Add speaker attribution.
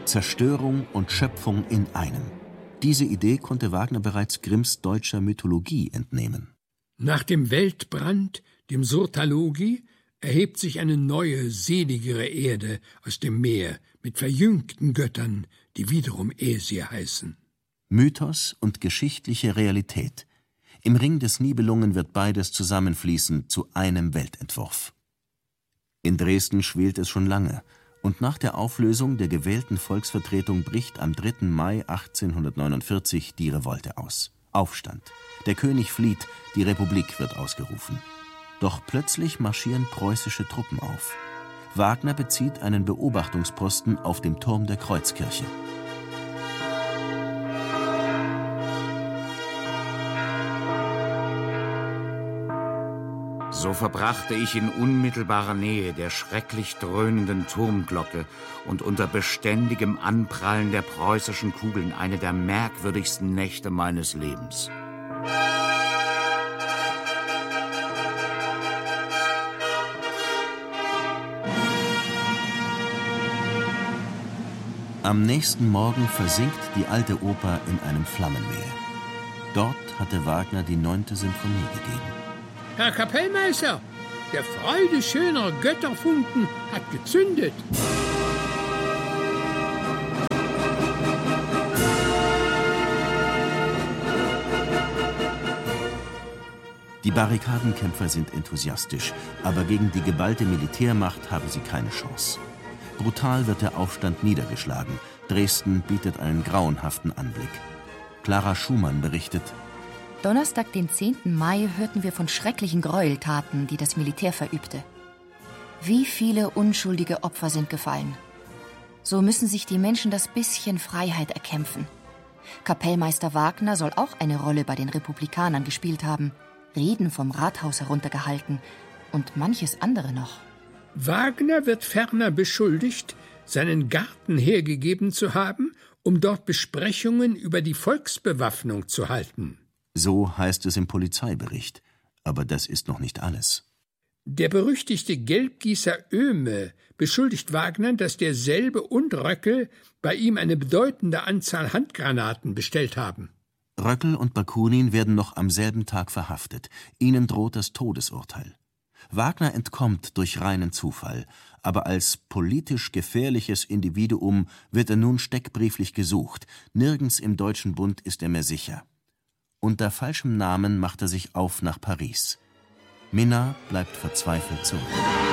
Speaker 1: Zerstörung und Schöpfung in einem. Diese Idee konnte Wagner bereits Grimms deutscher Mythologie entnehmen.
Speaker 2: Nach dem Weltbrand, dem Surtalogi, erhebt sich eine neue, seligere Erde aus dem Meer mit verjüngten Göttern, die wiederum Aesir heißen.
Speaker 1: Mythos und geschichtliche Realität. Im Ring des Nibelungen wird beides zusammenfließen zu einem Weltentwurf. In Dresden schwelt es schon lange, und nach der Auflösung der gewählten Volksvertretung bricht am 3. Mai 1849 die Revolte aus. Aufstand. Der König flieht, die Republik wird ausgerufen. Doch plötzlich marschieren preußische Truppen auf. Wagner bezieht einen Beobachtungsposten auf dem Turm der Kreuzkirche.
Speaker 3: So verbrachte ich in unmittelbarer Nähe der schrecklich dröhnenden Turmglocke und unter beständigem Anprallen der preußischen Kugeln eine der merkwürdigsten Nächte meines Lebens.
Speaker 1: Am nächsten Morgen versinkt die Alte Oper in einem Flammenmeer. Dort hatte Wagner die 9. Symphonie gegeben.
Speaker 2: Herr Kapellmeister, der Freude schöner Götterfunken hat gezündet.
Speaker 1: Die Barrikadenkämpfer sind enthusiastisch, aber gegen die geballte Militärmacht haben sie keine Chance. Brutal wird der Aufstand niedergeschlagen. Dresden bietet einen grauenhaften Anblick. Clara Schumann berichtet:
Speaker 4: Donnerstag, den 10. Mai, hörten wir von schrecklichen Gräueltaten, die das Militär verübte. Wie viele unschuldige Opfer sind gefallen. So müssen sich die Menschen das bisschen Freiheit erkämpfen. Kapellmeister Wagner soll auch eine Rolle bei den Republikanern gespielt haben, Reden vom Rathaus heruntergehalten und manches andere noch.
Speaker 2: Wagner wird ferner beschuldigt, seinen Garten hergegeben zu haben, um dort Besprechungen über die Volksbewaffnung zu halten.
Speaker 1: So heißt es im Polizeibericht. Aber das ist noch nicht alles.
Speaker 2: Der berüchtigte Gelbgießer Oehme beschuldigt Wagner, dass derselbe und Röckel bei ihm eine bedeutende Anzahl Handgranaten bestellt haben.
Speaker 1: Röckel und Bakunin werden noch am selben Tag verhaftet. Ihnen droht das Todesurteil. Wagner entkommt durch reinen Zufall, aber als politisch gefährliches Individuum wird er nun steckbrieflich gesucht. Nirgends im Deutschen Bund ist er mehr sicher. Unter falschem Namen macht er sich auf nach Paris. Minna bleibt verzweifelt zurück.